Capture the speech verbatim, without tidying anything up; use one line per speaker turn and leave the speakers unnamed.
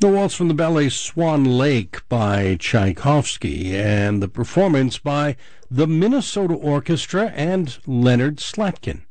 a waltz from the ballet Swan Lake by Tchaikovsky, and the performance by the Minnesota Orchestra and Leonard Slatkin.